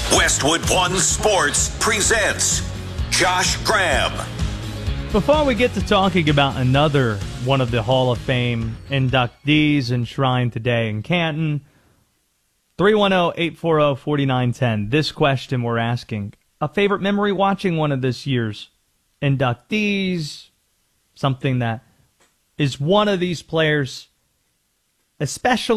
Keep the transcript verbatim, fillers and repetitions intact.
Westwood One Sports presents Josh Graham. Before we get to talking about another one of the Hall of Fame inductees enshrined today in Canton, three one zero, eight four zero, four nine one zero. This question we're asking, a favorite memory watching one of this year's inductees, something that is one of these players, especially